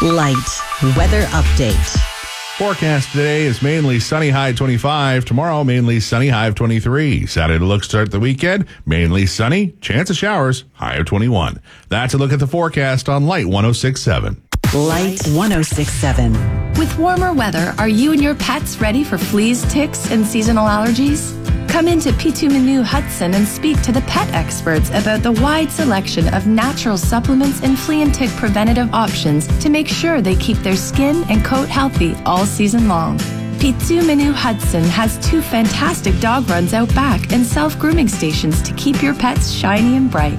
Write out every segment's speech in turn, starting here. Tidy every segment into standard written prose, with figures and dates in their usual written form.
Light weather update. Forecast today is mainly sunny, high 25. Tomorrow, mainly sunny, high of 23. Saturday looks to start the weekend, mainly sunny, chance of showers, high of 21. That's a look at the forecast on Light 106.7. Light 106.7. With warmer weather, are you and your pets ready for fleas, ticks, and seasonal allergies? Come into P2 Menu Hudson and speak to the pet experts about the wide selection of natural supplements and flea and tick preventative options to make sure they keep their skin and coat healthy all season long. P2 Menu Hudson has 2 fantastic dog runs out back and self-grooming stations to keep your pets shiny and bright.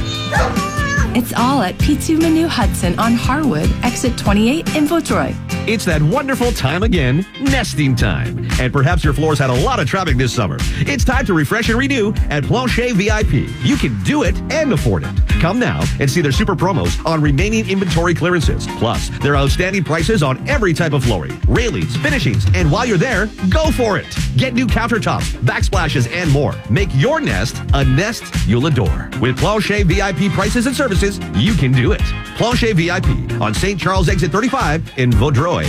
It's all at P2 Menu Hudson on Harwood, exit 28 in Vaudreuil. It's that wonderful time again, nesting time. And perhaps your floors had a lot of traffic this summer. It's time to refresh and renew at Plancher VIP. You can do it and afford it. Come now and see their super promos on remaining inventory clearances. Plus, their outstanding prices on every type of flooring, railings, finishings, and while you're there, go for it. Get new countertops, backsplashes, and more. Make your nest a nest you'll adore. With Plancher VIP prices and services, you can do it. Plancher VIP on St. Charles Exit 35 in Vaudreuil.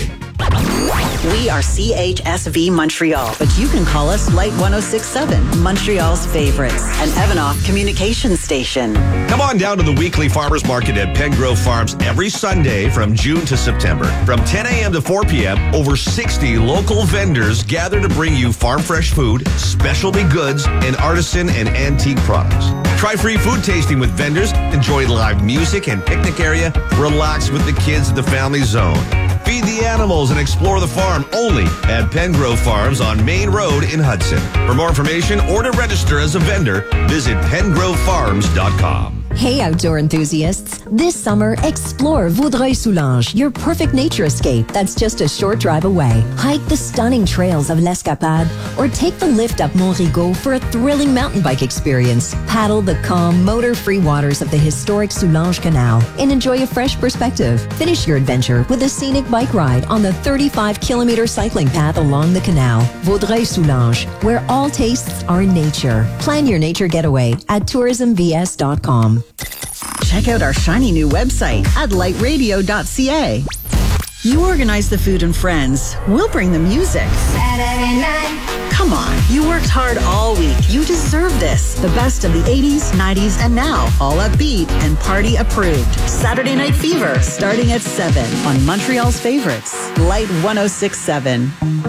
We are CHSV Montreal, but you can call us Light 106.7, Montreal's favorites, an Evanoff communications station. Come on down to the weekly farmers market at Pengrove Farms every Sunday from June to September. From 10 a.m. to 4 p.m., over 60 local vendors gather to bring you farm fresh food, specialty goods, and artisan and antique products. Try free food tasting with vendors, enjoy live music and picnic area, relax with the kids at the family zone. Feed the animals and explore the farm only at Pengrove Farms on Main Road in Hudson. For more information or to register as a vendor, visit pengrovefarms.com. Hey, outdoor enthusiasts. This summer, explore Vaudreuil-Soulanges, your perfect nature escape that's just a short drive away. Hike the stunning trails of l'Escapade or take the lift up Mont-Rigaud for a thrilling mountain bike experience. Paddle the calm, motor-free waters of the historic Soulanges Canal and enjoy a fresh perspective. Finish your adventure with a scenic bike ride on the 35-kilometer cycling path along the canal. Vaudreuil-Soulanges, where all tastes are nature. Plan your nature getaway at tourismvs.com. Check out our shiny new website at lightradio.ca. You organize the food and friends. We'll bring the music. Saturday night. Come on, you worked hard all week. You deserve this. The best of the 80s, 90s, and now. All upbeat and party approved. Saturday Night Fever, starting at 7 on Montreal's favorites. Light 106.7.